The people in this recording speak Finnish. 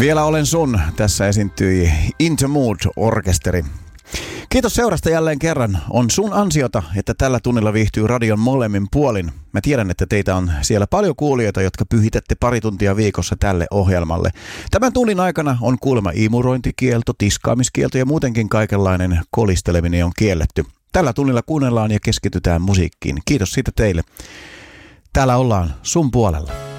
Vielä olen sun. Tässä esiintyi Into Mood-orkesteri. Kiitos seurasta jälleen kerran. On sun ansiota, että tällä tunnilla viihtyy radion molemmin puolin. Mä tiedän, että teitä on siellä paljon kuulijoita, jotka pyhitätte pari tuntia viikossa tälle ohjelmalle. Tämän tunnin aikana on kuulemma imurointikielto, tiskaamiskielto ja muutenkin kaikenlainen kolisteleminen on kielletty. Tällä tunnilla kuunnellaan ja keskitytään musiikkiin. Kiitos siitä teille. Täällä ollaan sun puolella.